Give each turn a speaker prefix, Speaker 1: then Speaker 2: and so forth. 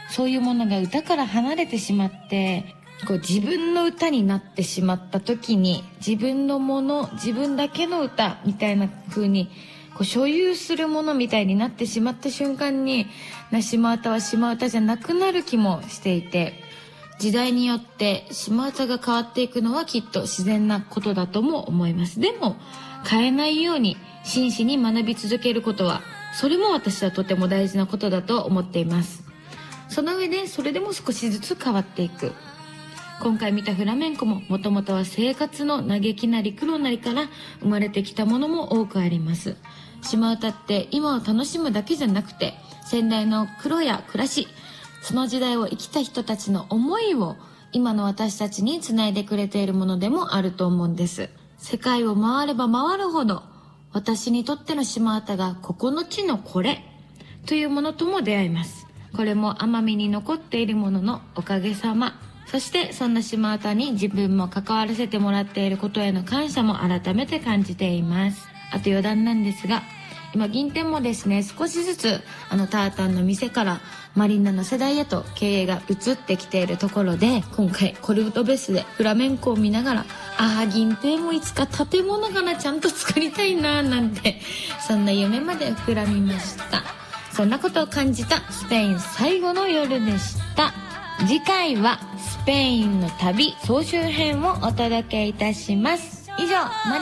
Speaker 1: そういうものが歌から離れてしまって、自分の歌になってしまった時に、自分のもの、自分だけの歌みたいな風に所有するものみたいになってしまった瞬間に、島唄は島唄じゃなくなる気もしていて、時代によって島唄が変わっていくのはきっと自然なことだとも思います。でも変えないように真摯に学び続けることは、それも私はとても大事なことだと思っています。その上でそれでも少しずつ変わっていく。今回見たフラメンコももともとは生活の嘆きなり苦労なりから生まれてきたものも多くあります。島唄って今を楽しむだけじゃなくて、先代の苦労や暮らし、その時代を生きた人たちの思いを今の私たちにつないでくれているものでもあると思うんです。世界を回れば回るほど、私にとっての島唄がここの地のこれというものとも出会います。これも奄美に残っているもののおかげさま。そしてそんな島唄に自分も関わらせてもらっていることへの感謝も改めて感じています。あと余談なんですが、今銀天もですね、少しずつタータンの店からマリンナの世代へと経営が移ってきているところで、今回コルトベスでフラメンコを見ながら、銀天もいつか建物がちゃんと作りたいななんて、そんな夢まで膨らみました。そんなことを感じたスペイン最後の夜でした。次回はスペインの旅総集編をお届けいたします。以上、